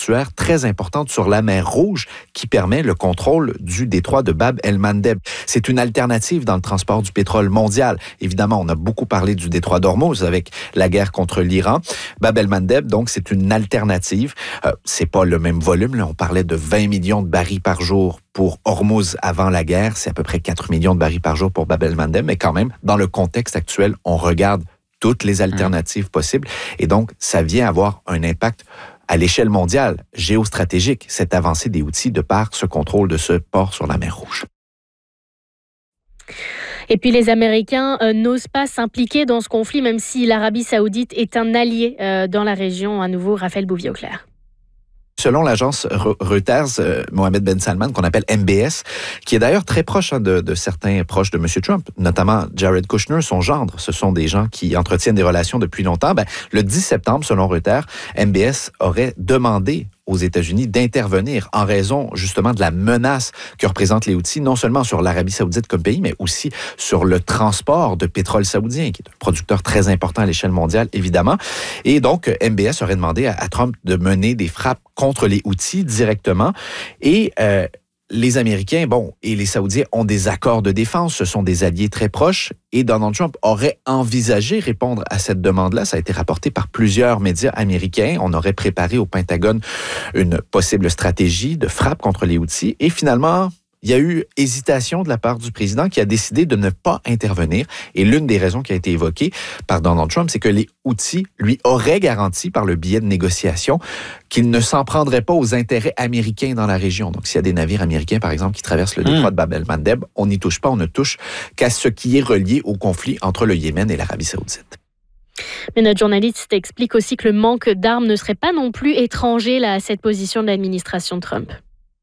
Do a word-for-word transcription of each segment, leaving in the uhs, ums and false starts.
portuaire très importante sur la mer Rouge qui permet le contrôle du détroit de Bab el-Mandeb. C'est une alternative dans le transport du pétrole mondial. Évidemment, on a beaucoup parlé du détroit d'Ormuz avec la guerre contre l'Iran. Bab el-Mandeb, donc, c'est une alternative. Euh, c'est pas le même volume. Là. On parlait de vingt millions de barils par jour pour Ormuz avant la guerre. C'est à peu près quatre millions de barils par jour pour Bab el-Mandeb. Mais quand même, dans le contexte actuel, on regarde toutes les alternatives mmh. possibles. Et donc, ça vient avoir un impact à l'échelle mondiale, géostratégique, cette avancée des Houthis de par ce contrôle de ce port sur la mer Rouge. Et puis les Américains euh, n'osent pas s'impliquer dans ce conflit, même si l'Arabie saoudite est un allié euh, dans la région. À nouveau, Raphaël Bouvier-Auclair. Selon l'agence Reuters, euh, Mohamed Ben Salman, qu'on appelle M B S, qui est d'ailleurs très proche hein, de, de certains proches de M. Trump, notamment Jared Kushner, son gendre. Ce sont des gens qui entretiennent des relations depuis longtemps. Ben, le dix septembre, selon Reuters, M B S aurait demandé aux États-Unis d'intervenir en raison justement de la menace que représentent les Houthis, non seulement sur l'Arabie saoudite comme pays, mais aussi sur le transport de pétrole saoudien, qui est un producteur très important à l'échelle mondiale, évidemment. Et donc, M B S aurait demandé à, à Trump de mener des frappes contre les Houthis directement. Et euh, les Américains, bon, et les Saoudiens ont des accords de défense, ce sont des alliés très proches, et Donald Trump aurait envisagé répondre à cette demande-là. Ça a été rapporté par plusieurs médias américains. On aurait préparé au Pentagone une possible stratégie de frappe contre les Houthis, et finalement, il y a eu hésitation de la part du président qui a décidé de ne pas intervenir. Et l'une des raisons qui a été évoquée par Donald Trump, c'est que les Houthis lui auraient garanti par le biais de négociations qu'ils ne s'en prendraient pas aux intérêts américains dans la région. Donc, s'il y a des navires américains, par exemple, qui traversent le détroit mmh. de Bab el-Mandeb, on n'y touche pas, on ne touche qu'à ce qui est relié au conflit entre le Yémen et l'Arabie saoudite. Mais notre journaliste explique aussi que le manque d'armes ne serait pas non plus étranger là, à cette position de l'administration Trump.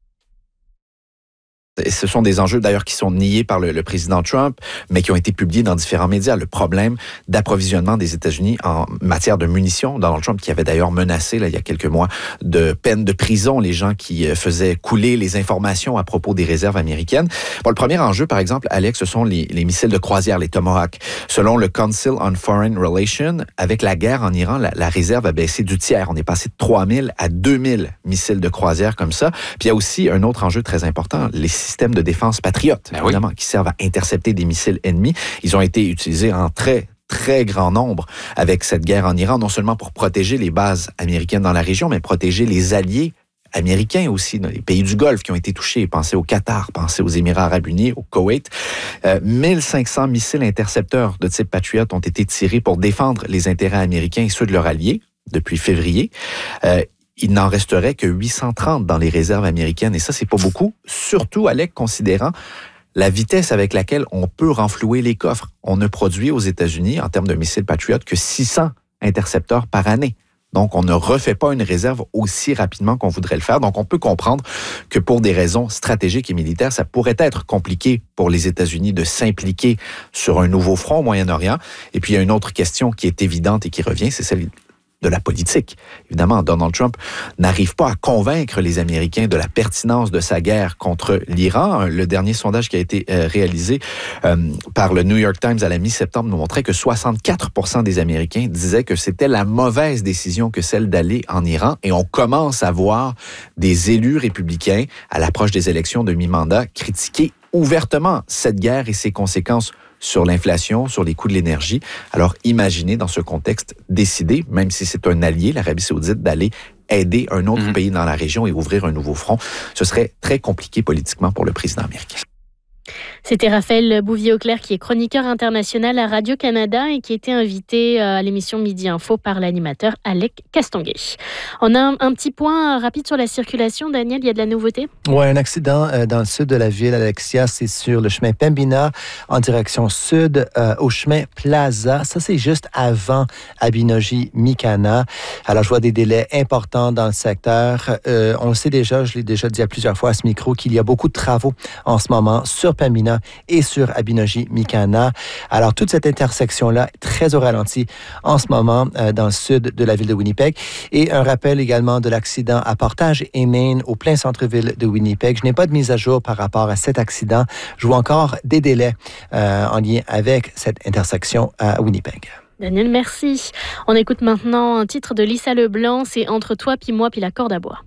Et ce sont des enjeux d'ailleurs qui sont niés par le, le président Trump, mais qui ont été publiés dans différents médias. Le problème d'approvisionnement des États-Unis en matière de munitions. Donald Trump qui avait d'ailleurs menacé là, il y a quelques mois de peine de prison les gens qui faisaient couler les informations à propos des réserves américaines. Bon, le premier enjeu, par exemple, Alex, ce sont les, les missiles de croisière, les Tomahawk. Selon le Council on Foreign Relations, avec la guerre en Iran, la, la réserve a baissé du tiers. On est passé de trois mille à deux mille missiles de croisière comme ça. Puis il y a aussi un autre enjeu très important, les systèmes de défense patriotes, ben évidemment, oui. qui servent à intercepter des missiles ennemis. Ils ont été utilisés en très, très grand nombre avec cette guerre en Iran, non seulement pour protéger les bases américaines dans la région, mais protéger les alliés américains aussi, les pays du Golfe qui ont été touchés. Pensez au Qatar, pensez aux Émirats arabes unis, au Koweït. Euh, mille cinq cents missiles intercepteurs de type Patriot ont été tirés pour défendre les intérêts américains et ceux de leurs alliés depuis février. Euh, Il n'en resterait que huit cent trente dans les réserves américaines. Et ça, c'est pas beaucoup. Surtout, Alec, considérant la vitesse avec laquelle on peut renflouer les coffres. On ne produit aux États-Unis, en termes de missiles Patriot, que six cents intercepteurs par année. Donc, on ne refait pas une réserve aussi rapidement qu'on voudrait le faire. Donc, on peut comprendre que pour des raisons stratégiques et militaires, ça pourrait être compliqué pour les États-Unis de s'impliquer sur un nouveau front au Moyen-Orient. Et puis, il y a une autre question qui est évidente et qui revient, c'est celle de la politique. Évidemment, Donald Trump n'arrive pas à convaincre les Américains de la pertinence de sa guerre contre l'Iran. Le dernier sondage qui a été euh, réalisé euh, par le New York Times à la mi-septembre nous montrait que soixante-quatre pour cent des Américains disaient que c'était la mauvaise décision que celle d'aller en Iran. Et on commence à voir des élus républicains, à l'approche des élections de mi-mandat, critiquer ouvertement cette guerre et ses conséquences sur l'inflation, sur les coûts de l'énergie. Alors, imaginez dans ce contexte décider, même si c'est un allié, l'Arabie saoudite, d'aller aider un autre mmh. pays dans la région et ouvrir un nouveau front. Ce serait très compliqué politiquement pour le président américain. C'était Raphaël Bouvier-Auclair qui est chroniqueur international à Radio-Canada et qui était invité à l'émission Midi Info par l'animateur Alec Castonguay. On a un, un petit point rapide sur la circulation. Daniel, il y a de la nouveauté? Oui, un accident euh, dans le sud de la ville, Alexia. C'est sur le chemin Pembina en direction sud euh, au chemin Plaza. Ça, c'est juste avant Abinogi-Mikana. Alors, je vois des délais importants dans le secteur. Euh, on le sait déjà, je l'ai déjà dit à plusieurs fois à ce micro, qu'il y a beaucoup de travaux en ce moment sur Pembina et sur Abinogi-Mikana. Alors, toute cette intersection-là est très au ralenti en ce moment euh, dans le sud de la ville de Winnipeg. Et un rappel également de l'accident à Portage et Main au plein centre-ville de Winnipeg. Je n'ai pas de mise à jour par rapport à cet accident. Je vois encore des délais euh, en lien avec cette intersection à Winnipeg. Daniel, merci. On écoute maintenant un titre de Lisa Leblanc, c'est Entre toi puis moi puis la corde à bois.